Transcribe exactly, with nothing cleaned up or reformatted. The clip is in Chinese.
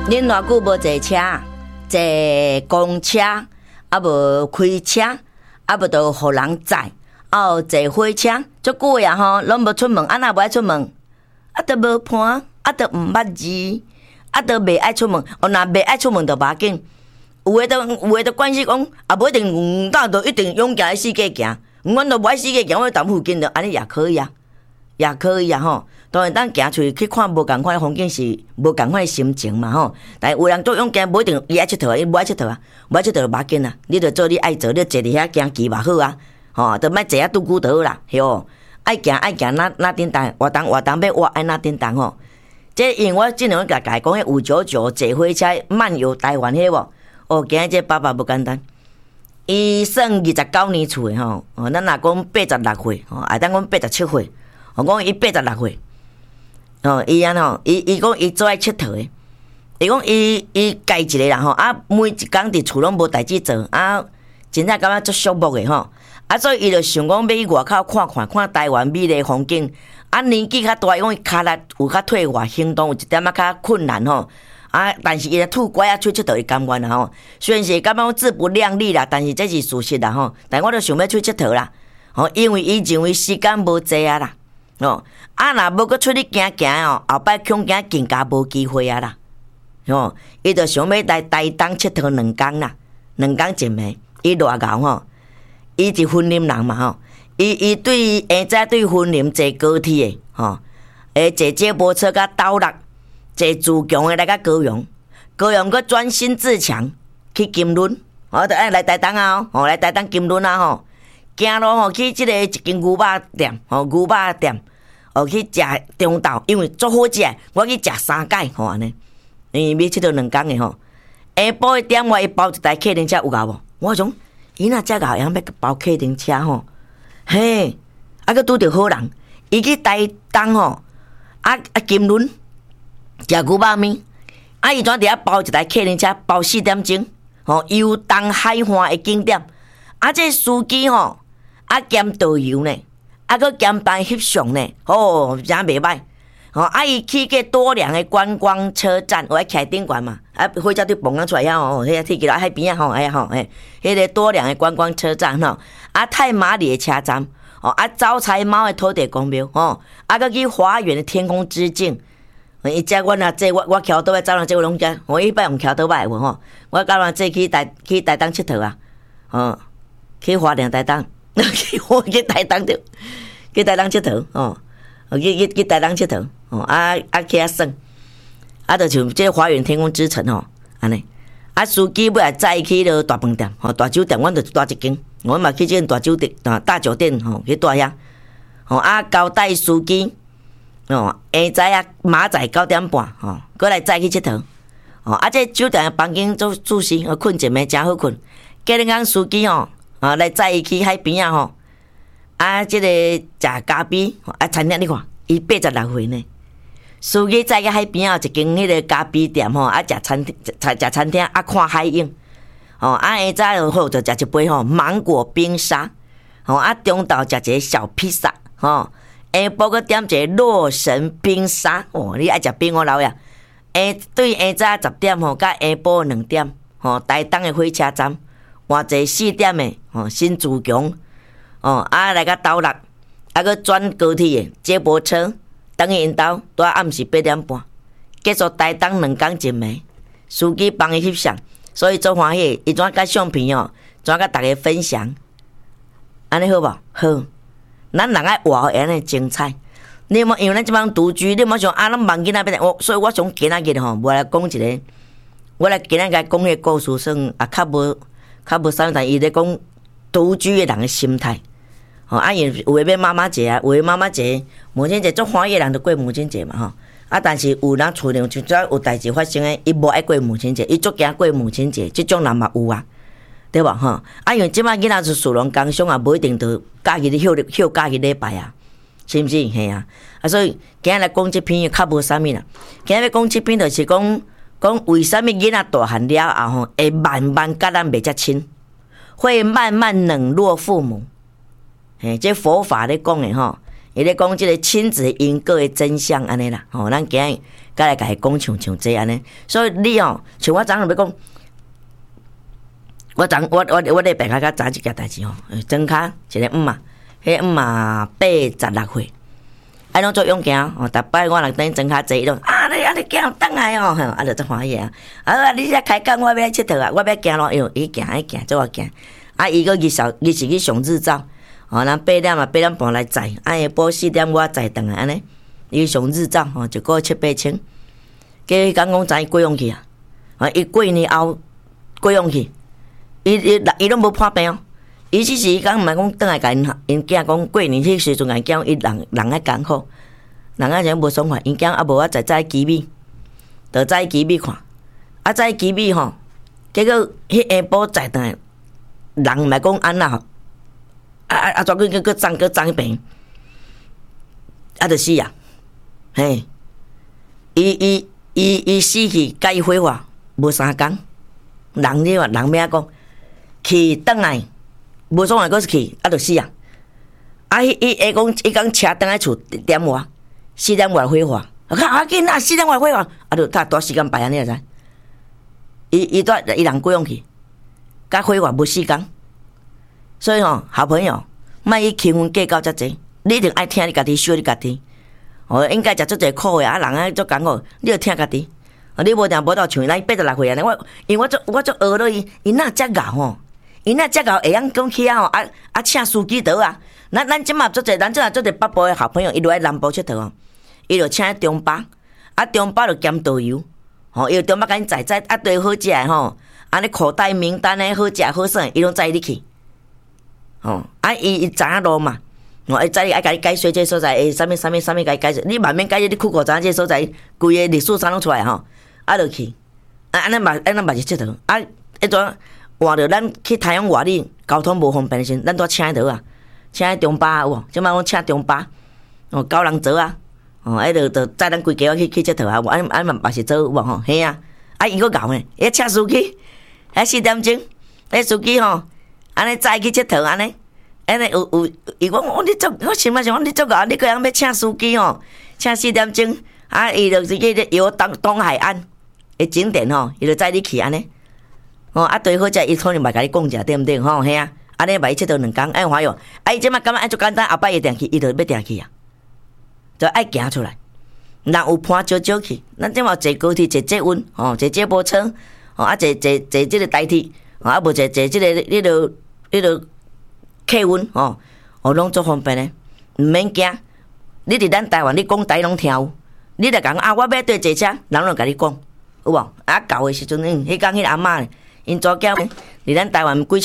恁偌久无坐车，坐公车，啊无开车，啊无就互人载，啊坐火车，足久呀吼，拢无出门，啊若无爱出门，啊都无伴，啊都毋捌字，啊都袂爱出门，哦若袂爱出门就无要紧。有诶都有诶都关系讲，啊无一定，当就一定勇敢喺世界行，阮都无爱世界行，我踮附近就安尼也可以啊，也可以啊吼。当然，咱行出去去看无共款风景是无共款心情嘛吼。但有人做勇敢，无一定伊爱佚佗，伊无爱佚佗啊，无爱佚佗就无要紧啊。你着做你爱做，你坐伫遐行骑嘛好啊，吼，着莫坐遐拄久就好啦，嘿哦。爱行爱行，哪哪点动，活动活动要活爱哪点动吼。这因为我尽量甲家讲，迄五九九坐火车漫游台湾迄无。哦，今日这爸爸不简单，伊算二十九年厝诶吼，哦，咱若讲八十六岁，吼，啊，当讲八十七岁，我讲伊八十六岁，哦，伊安吼，伊伊讲伊做爱佚佗诶，伊讲伊伊家一个人吼，啊，每一工伫厝拢无代志做，啊，真正感觉足寂寞诶吼，啊，所以伊就想讲要去外口看看，看台湾美丽风景，啊，年纪较大，伊讲伊骹力有较退化，行动有一点仔较困难吼。啊！但是伊咧吐乖啊，出佚佗伊甘愿啦吼。虽然是感觉自不量力啦，但是这是事实啦吼。但我都想要出佚佗啦，吼，因为伊认为时间无济啊啦，吼。啊，若无搁出去行行哦，后摆恐惊更加无机会啊啦，吼。伊就想要来台东佚佗两工啦，两工一暝。伊偌敖吼，伊是婚林人嘛吼。伊伊对下早对婚林坐高铁诶，吼，诶坐接驳车甲斗六。坐自强的来到高雄，高雄搁专心自强去金轮，哦，就爱来台东啊，哦，来台东金轮啊吼，行路吼去即个一间牛肉店，吼牛肉店，哦去食中昼，因为足好食，我去食三届吼安尼，因为要佚佗两工的吼，下晡一点我伊包一台客人车有够无？我讲伊若遮个样要包客人车吼，嘿，啊搁拄着好人，伊去台东吼，啊啊金轮。食牛肉面，啊！伊怎伫遐包一台客人车，包四点钟，吼，游东海岸的景点。啊，这司机吼，啊兼导游呢，啊搁兼办翕相呢，哦，真袂歹。吼，啊伊去个多良的观光车站，我爱徛顶悬嘛，啊火车对蹦啊出来遐吼，遐铁起来海边啊吼，哎呀吼，哎，迄个多良的观光车站吼，啊太马里的车站，哦，啊招财猫的土地公庙，吼，啊搁去花园的天空之镜。伊遮阮若坐我我桥倒来走人，这我拢遮，我一摆用桥倒摆有吼，我教人坐去台去台东佚佗啊，哦，去花莲台东，去我去台东着，去台东佚佗哦，去去去台东佚佗哦，啊啊去遐耍，啊，就像这花园天空之城吼，安尼，啊司机尾也载去了大饭店，吼大酒店，阮就住一间，我嘛去这间大酒店啊大酒店吼去住遐，吼啊交代司机。哦，下早啊，马仔九点半，吼，过来再去佚佗，哦，啊，这酒店的房间做住时，困一暝真好困。隔日讲司机吼，啊，来载伊去海边啊吼，啊，这个食咖啡，啊，餐厅你看，伊八十六岁呢，司机载去海边啊，一间迄个咖啡店吼，啊，食餐厅，食食餐厅，啊，看海影，哦，啊，下早就好，就食一杯吼芒果冰沙，吼，啊，中昼食一个小披萨，吼。下晡个点一个洛神冰沙，哦，你爱食冰我老呀。下对下早十点吼，甲下晡两点吼，台东的火车站，换坐四点的吼新自强，哦啊来甲斗六，啊个转高铁的接驳车，等伊因兜拄暗时八点半，结束台东两工一暝，司机帮伊翕相，所以做欢喜，伊怎甲相片哦，怎甲大家分享，安尼好无？好。咱人爱活安尼精彩，你莫因为咱即帮独居，你莫想啊，咱忙囡仔要我，所以我想今仔日吼，我来讲一个，我来今仔日讲迄个故事，算啊较无较无啥，但伊咧讲独居的人的心态。吼，啊，因有诶要妈妈节啊，有诶妈妈节、母亲节，做欢喜的人就过母亲节嘛吼。啊，但是有人厝里就只要有代志发生诶，伊无爱过母亲节，伊足惊过母亲节，即种人嘛有啊。对吧？吼，啊，因为即摆囡仔是属龙工商啊，无一定着假日休休假日礼拜啊，是毋是？嘿啊，啊，所以今日来讲即篇较无啥物啦。今日要讲即篇就是讲讲为啥物囡仔大汉了后吼，会慢慢甲咱袂遮亲，会慢慢冷落父母。嘿，这佛法咧讲诶吼，伊咧讲即个亲子因果诶真相安尼啦。吼，咱今日甲来甲伊讲像像这安尼。所以你哦，像我昨下要讲，我昨我我我礼拜较较早一件代志吼，庄卡一个姆啊，迄姆啊八十六岁。啊，拢做勇行哦，逐摆我人等庄卡坐，伊拢啊，你啊你行倒来哦，吼，啊，就足欢喜啊！啊，你遮开讲，我要佚佗啊，我要行咯，哟，伊行伊行，做我行。啊，伊个日小日是去上日照，哦，咱八点啊八点半来载，啊，下晡四点我载转来安尼，伊上日照吼，一个七八千。加伊讲讲知过用去啊，啊，伊过年后过用去，伊伊伊拢无破病哦。伊只是伊讲毋係讲倒来甲因因囝讲過年迄時陣，因囝伊人人愛艱苦，人啊真無爽快。因囝啊無我在早機米，就早機米看，啊早機米吼，結果迄下晡載倒來，人毋係講安那吼，啊啊啊！怎個個個長個長病，啊就死啊！嘿，伊伊伊伊死去，甲伊火化無三工，人你話人咩講，去倒來。無爽快，佫是去，啊，就死啊！啊，伊伊下講，伊講車倒來厝點外，四點外火化，啊，較緊啊，四點外火化，啊，就較大時間排安尼會知？伊伊帶伊人過用去，甲火化無四工，所以吼，好朋友，莫去輕分計較遮濟，你一定愛聽你家己小你家己，哦，應該食足濟苦誒，啊，人啊足艱苦，你要聽家己，啊，你無定無到像咱八十六歲安尼，我因為我足我足學落伊，伊哪遮熬吼？因那遮个会晓讲起啊吼，啊啊请司机倒啊！咱咱即马做者，咱即马做者北部的好朋友，伊落来南部佚佗哦，伊就请中巴，啊中巴就兼导游，吼，伊中巴甲因载载啊堆好食的吼，安尼口袋名单的好食好耍，伊拢载你去，吼，啊伊伊知影路嘛，吼，伊载你爱甲你解说这所在，诶，啥物啥物啥物甲你解说，你慢慢解说，你去过知影这所在，规个历史啥拢出来吼，啊就去，啊安尼嘛安尼嘛是佚佗，啊迄种。换着咱去太阳外里交通无方便的时，咱都请倒啊，请中巴有无？即摆讲请中巴，哦，九人座啊，哦，迄着着载咱规家去去佚佗啊，安安嘛嘛是做有无吼？嘿啊，啊伊佫搞呢，伊请司机，迄四點鐘，迄司機吼，安尼載去佚佗安尼，安尼有有，伊講我你做，我心內想你做個，你個人要請司機吼，請四點鐘，啊伊就是去遊東東海岸的景點吼，伊就載你去安尼。哦，啊，對好食，伊可能嘛甲你講者，對毋對？吼，嘿啊，安尼嘛伊佚佗兩工，哎歡喲，啊伊即馬感覺按足簡單，後擺伊定去，伊就要定去啊，就愛行出來。人有伴少少去，咱即馬坐高鐵坐捷運，吼，坐接駁車，吼，啊坐坐坐即個台鐵，吼，啊無坐坐即個迄落迄落客運，吼，哦，攏足方便誒，毋免驚。你佇咱台灣，你講台攏聽有，你著講啊，我要對坐車，人攏甲你講，有無？啊，舊誒時陣，嗯，迄講迄個阿嬷。因查囝，佇咱台灣幾